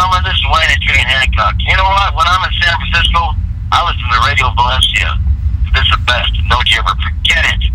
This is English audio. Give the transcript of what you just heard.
gentlemen, this is Wayne and Jane Hancock. You know what? When I'm in San Francisco, I listen to Radio Valencia. This is the best. Don't you ever forget it.